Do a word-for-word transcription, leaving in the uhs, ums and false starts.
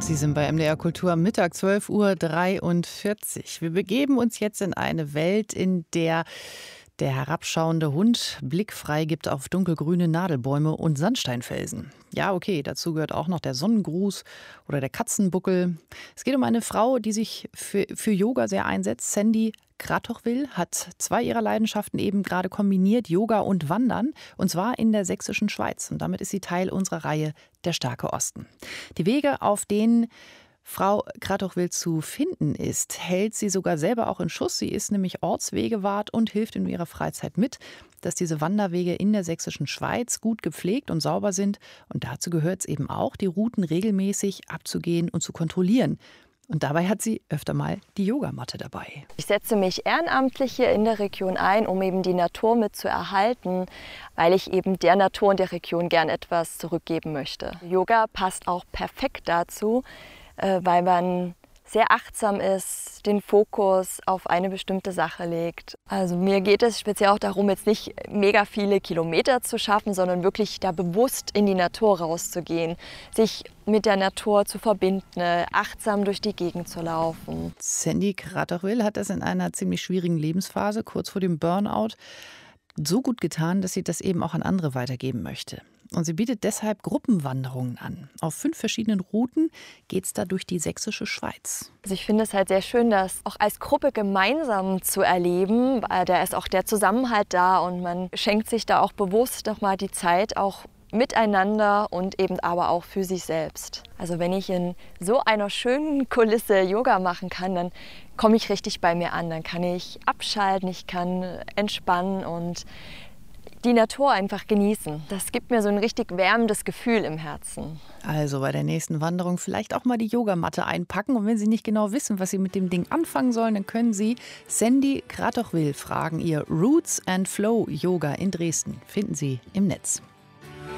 Sie sind bei M D R Kultur am Mittag, zwölf Uhr dreiundvierzig. Wir begeben uns jetzt in eine Welt, in der der herabschauende Hund Blick frei gibt auf dunkelgrüne Nadelbäume und Sandsteinfelsen. Ja, okay, dazu gehört auch noch der Sonnengruß oder der Katzenbuckel. Es geht um eine Frau, die sich für, für Yoga sehr einsetzt. Sandy Kratochwil hat zwei ihrer Leidenschaften eben gerade kombiniert, Yoga und Wandern, und zwar in der sächsischen Schweiz. Und damit ist sie Teil unserer Reihe Der starke Osten. Die Wege, auf denen Frau Kratochwil zu finden ist, hält sie sogar selber auch in Schuss. Sie ist nämlich Ortswegewart und hilft in ihrer Freizeit mit, dass diese Wanderwege in der sächsischen Schweiz gut gepflegt und sauber sind. Und dazu gehört es eben auch, die Routen regelmäßig abzugehen und zu kontrollieren. Und dabei hat sie öfter mal die Yogamatte dabei. Ich setze mich ehrenamtlich hier in der Region ein, um eben die Natur mit zu erhalten, weil ich eben der Natur und der Region gern etwas zurückgeben möchte. Yoga passt auch perfekt dazu, weil man sehr achtsam ist, den Fokus auf eine bestimmte Sache legt. Also mir geht es speziell auch darum, jetzt nicht mega viele Kilometer zu schaffen, sondern wirklich da bewusst in die Natur rauszugehen, sich mit der Natur zu verbinden, achtsam durch die Gegend zu laufen. Sandy Kratochwil hat das in einer ziemlich schwierigen Lebensphase, kurz vor dem Burnout, so gut getan, dass sie das eben auch an andere weitergeben möchte. Und sie bietet deshalb Gruppenwanderungen an. Auf fünf verschiedenen Routen geht es da durch die sächsische Schweiz. Also ich finde es halt sehr schön, das auch als Gruppe gemeinsam zu erleben. Da ist auch der Zusammenhalt da und man schenkt sich da auch bewusst nochmal die Zeit, auch miteinander und eben aber auch für sich selbst. Also wenn ich in so einer schönen Kulisse Yoga machen kann, dann komme ich richtig bei mir an. Dann kann ich abschalten, ich kann entspannen und die Natur einfach genießen. Das gibt mir so ein richtig wärmendes Gefühl im Herzen. Also bei der nächsten Wanderung vielleicht auch mal die Yogamatte einpacken. Und wenn Sie nicht genau wissen, was Sie mit dem Ding anfangen sollen, dann können Sie Sandy Kratochwil fragen. Ihr Roots and Flow Yoga in Dresden finden Sie im Netz.